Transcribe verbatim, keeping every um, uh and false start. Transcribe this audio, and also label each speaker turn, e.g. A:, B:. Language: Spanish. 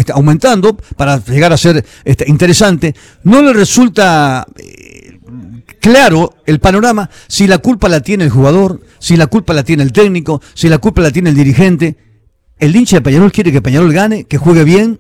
A: este, aumentando para llegar a ser este, interesante, no le resulta eh, claro el panorama si la culpa la tiene el jugador, si la culpa la tiene el técnico, si la culpa la tiene el dirigente. El hincha de Peñarol quiere que Peñarol gane, que juegue bien,